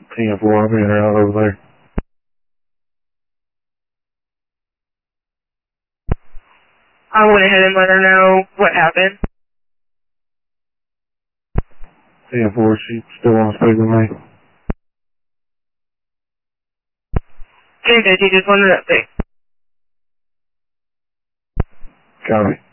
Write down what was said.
10-4, I'm in and out over there. I went ahead and let her know what happened. 10-4, she still wants to speak with me. 10-50, just wanted an update. Copy.